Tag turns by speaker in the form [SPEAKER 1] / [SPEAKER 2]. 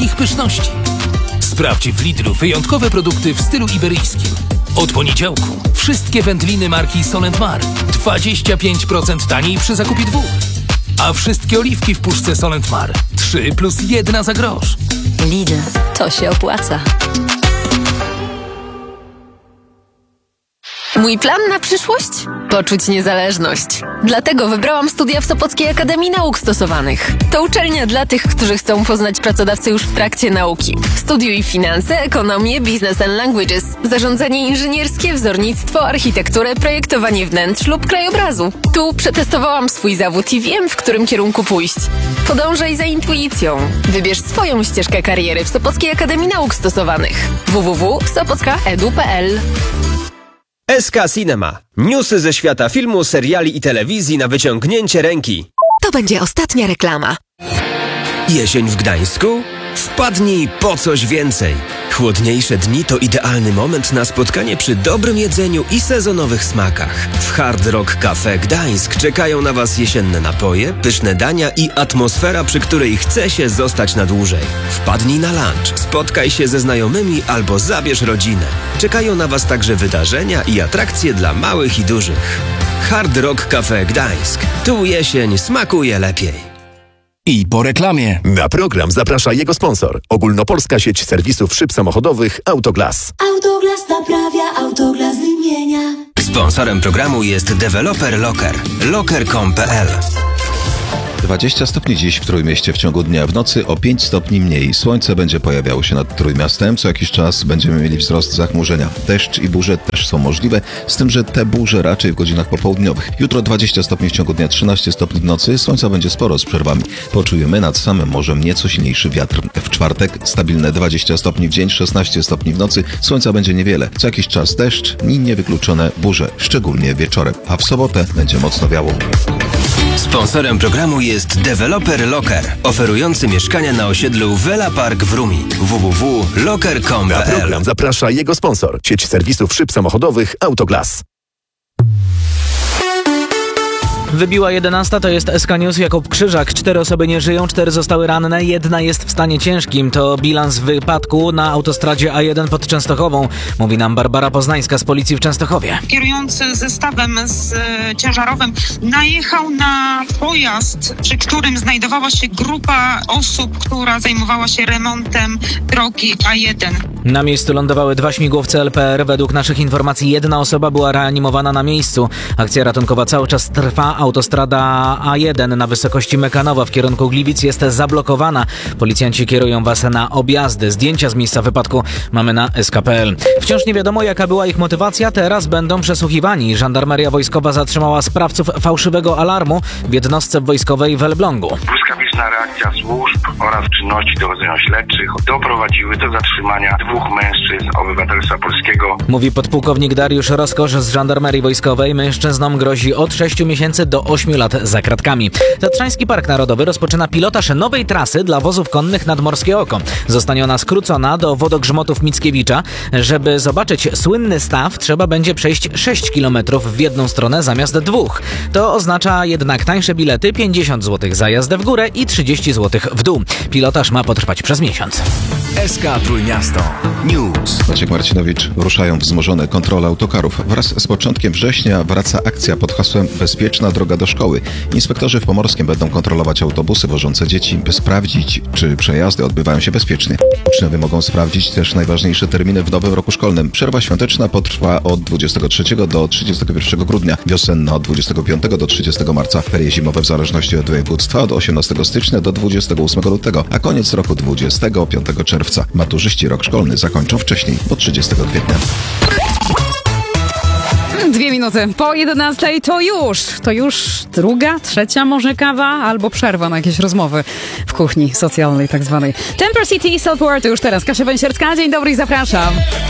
[SPEAKER 1] wszystkich pyszności. Sprawdź w Lidlu wyjątkowe produkty w stylu iberyjskim. Od poniedziałku wszystkie wędliny marki Solent Mar 25% taniej przy zakupie 2. A wszystkie oliwki w puszce Solent Mar 3 plus 1 za grosz.
[SPEAKER 2] Lidl, to się opłaca. Mój plan na przyszłość? Poczuć niezależność. Dlatego wybrałam studia w Sopockiej Akademii Nauk Stosowanych. To uczelnia dla tych, którzy chcą poznać pracodawcę już w trakcie nauki. Studiuj finanse, ekonomię, business and languages, zarządzanie inżynierskie, wzornictwo, architekturę, projektowanie wnętrz lub krajobrazu. Tu przetestowałam swój zawód i wiem, w którym kierunku pójść. Podążaj za intuicją. Wybierz swoją ścieżkę kariery w Sopockiej Akademii Nauk Stosowanych. www.sopocka.edu.pl
[SPEAKER 3] SK Cinema. Newsy ze świata filmu, seriali i telewizji na wyciągnięcie ręki.
[SPEAKER 2] To będzie ostatnia reklama.
[SPEAKER 3] Jesień w Gdańsku? Wpadnij po coś więcej. Chłodniejsze dni to idealny moment na spotkanie przy dobrym jedzeniu i sezonowych smakach. W Hard Rock Cafe Gdańsk czekają na Was jesienne napoje, pyszne dania i atmosfera, przy której chce się zostać na dłużej. Wpadnij na lunch, spotkaj się ze znajomymi albo zabierz rodzinę. Czekają na Was także wydarzenia i atrakcje dla małych i dużych. Hard Rock Cafe Gdańsk. Tu jesień smakuje lepiej.
[SPEAKER 4] I po reklamie. Na program zaprasza jego sponsor. Ogólnopolska sieć serwisów szyb samochodowych Autoglas.
[SPEAKER 5] Autoglas naprawia, Autoglas wymienia.
[SPEAKER 3] Sponsorem programu jest deweloper Locker. Locker.com.pl.
[SPEAKER 6] 20 stopni dziś w Trójmieście w ciągu dnia, w nocy o 5 stopni mniej. Słońce będzie pojawiało się nad Trójmiastem. Co jakiś czas będziemy mieli wzrost zachmurzenia. Deszcz i burze też są możliwe, z tym, że te burze raczej w godzinach popołudniowych. Jutro 20 stopni w ciągu dnia, 13 stopni w nocy. Słońca będzie sporo z przerwami. Poczujemy nad samym morzem nieco silniejszy wiatr. W czwartek stabilne 20 stopni w dzień, 16 stopni w nocy. Słońca będzie niewiele. Co jakiś czas deszcz i niewykluczone burze, szczególnie wieczorem. A w sobotę będzie mocno wiało.
[SPEAKER 3] Sponsorem programu jest deweloper Locker, oferujący mieszkania na osiedlu Vela Park w Rumi. www.locker.com.pl.
[SPEAKER 4] Na program zaprasza jego sponsor. Sieć serwisów szyb samochodowych Autoglas.
[SPEAKER 7] Wybiła 11, to jest SK News. Jakub Krzyżak. 4 osoby nie żyją, 4 zostały ranne, 1 jest w stanie ciężkim. To bilans wypadku na autostradzie A1 pod Częstochową. Mówi nam Barbara Poznańska z policji w Częstochowie.
[SPEAKER 8] Kierujący zestawem ciężarowym najechał na pojazd, przy którym znajdowała się grupa osób, która zajmowała się remontem drogi A1.
[SPEAKER 7] Na miejscu lądowały 2 śmigłowce LPR. Według naszych informacji 1 osoba była reanimowana na miejscu. Akcja ratunkowa cały czas trwa. Autostrada A1 na wysokości Mekanowa w kierunku Gliwic jest zablokowana. Policjanci kierują Was na objazdy. Zdjęcia z miejsca wypadku mamy na sk.pl. Wciąż nie wiadomo, jaka była ich motywacja. Teraz będą przesłuchiwani. Żandarmeria wojskowa zatrzymała sprawców fałszywego alarmu w jednostce wojskowej w Elblągu.
[SPEAKER 9] Błyskawiczna reakcja służb oraz czynności dowodzenia śledczych doprowadziły do zatrzymania 2 mężczyzn obywatelstwa polskiego.
[SPEAKER 7] Mówi podpułkownik Dariusz Roskosz z Żandarmerii Wojskowej. Mężczyznom grozi od 6 miesięcy do 8 lat za kratkami. Tatrzański Park Narodowy rozpoczyna pilotaż nowej trasy dla wozów konnych nad Morskie Oko. Zostanie ona skrócona do wodogrzmotów Mickiewicza. Żeby zobaczyć słynny staw, trzeba będzie przejść 6 km w jedną stronę zamiast 2. To oznacza jednak tańsze bilety, 50 zł za jazdę w górę i 30 zł w dół. Pilotaż ma potrwać przez miesiąc.
[SPEAKER 4] SK Trójmiasto News.
[SPEAKER 6] Maciek Marcinowicz. Ruszają wzmożone kontrole autokarów. Wraz z początkiem września wraca akcja pod hasłem Bezpieczna droga do szkoły. Inspektorzy w Pomorskiem będą kontrolować autobusy wożące dzieci, by sprawdzić, czy przejazdy odbywają się bezpiecznie. Uczniowie mogą sprawdzić też najważniejsze terminy w nowym roku szkolnym. Przerwa świąteczna potrwa od 23 do 31 grudnia, wiosenna od 25 do 30 marca, ferie zimowe w zależności od województwa od 18 stycznia do 28 lutego, a koniec roku 25 czerwca. Maturzyści rok szkolny zakończą wcześniej, bo 30 kwietnia.
[SPEAKER 10] 2 minuty po 11 to już druga, trzecia może kawa albo przerwa na jakieś rozmowy w kuchni socjalnej tak zwanej. Temper City, Self-Worth to już teraz. Kasia Węsierska, dzień dobry i zapraszam.